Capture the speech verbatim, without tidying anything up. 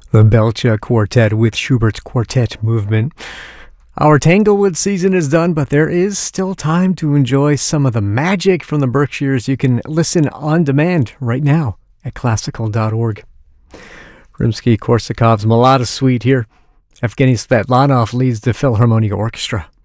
The Belcha Quartet with Schubert's Quartet Movement. Our Tanglewood season is done, but there is still time to enjoy some of the magic from the Berkshires. You can listen on demand right now at classical dot org. Rimsky-Korsakov's Mulata Suite here. Evgeny Svetlanov leads the Philharmonic Orchestra.